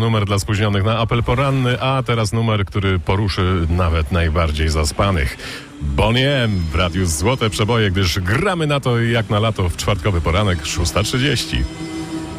numer dla spóźnionych na apel poranny, a teraz numer, który poruszy nawet najbardziej zaspanych. Bonnie M w Radiu Złote Przeboje, gdyż gramy na to jak na lato w czwartkowy poranek 6:30.